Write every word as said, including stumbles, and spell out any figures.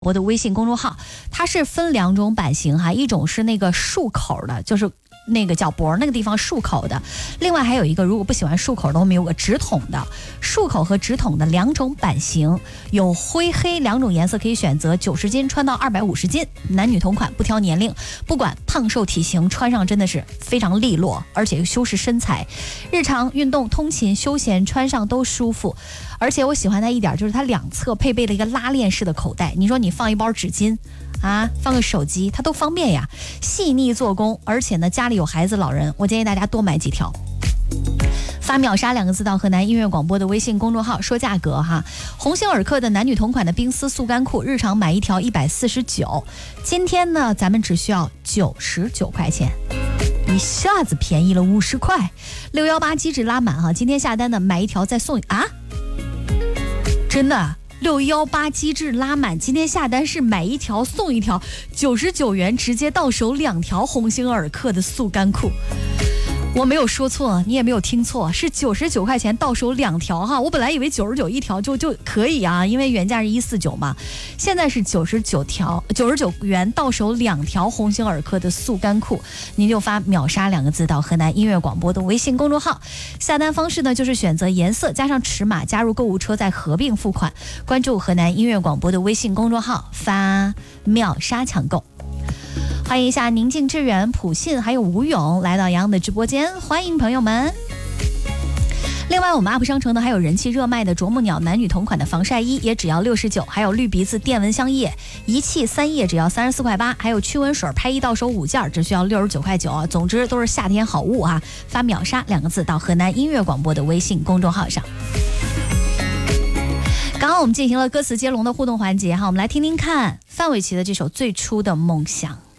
我的微信公众号，它是分两种版型哈，一种是那个束口的，就是那个脚脖那个地方束口的，另外还有一个如果不喜欢束口的，我们有个直筒的，束口和直筒的两种版型，有灰黑两种颜色可以选择，九十斤穿到二百五十斤，男女同款，不挑年龄，不管胖瘦体型，穿上真的是非常利落，而且修饰身材，日常运动、通勤、休闲穿上都舒服。而且我喜欢它一点就是它两侧配备了一个拉链式的口袋，你说你放一包纸巾啊，放个手机，它都方便呀，细腻做工。而且呢，家里有孩子老人，我建议大家多买几条。发秒杀两个字到河南音乐广播的微信公众号说价格哈，鸿星尔克的男女同款的冰丝速干裤，日常买一条一百四十九，今天呢咱们只需要九十九块钱，一下子便宜了五十块。六一八机制拉满哈，今天下单的买一条再送啊，真的。六一八机制拉满，今天下单是买一条送一条，九十九元直接到手两条鸿星尔克的速干裤。我没有说错，你也没有听错，是九十九块钱到手两条哈。我本来以为九十九一条就就可以啊，因为原价是一四九嘛，现在是九十九条，九十九元到手两条鸿星尔克的速干裤，您就发秒杀两个字到河南音乐广播的微信公众号。下单方式呢，就是选择颜色加上尺码，加入购物车再合并付款，关注河南音乐广播的微信公众号，发秒杀抢购。欢迎一下宁静致远、普信还有吴勇来到杨洋的直播间，欢迎朋友们。另外我们 U P 商城呢还有人气热卖的啄木鸟男女同款的防晒衣，也只要六十九，还有绿鼻子电蚊香液一气三液只要三十四块八，还有驱蚊水拍一到手五件只需要六十九块九，总之都是夏天好物啊！发秒杀两个字到河南音乐广播的微信公众号上。刚刚我们进行了歌词接龙的互动环节哈，我们来听听看范玮琪的这首《最初的梦想》。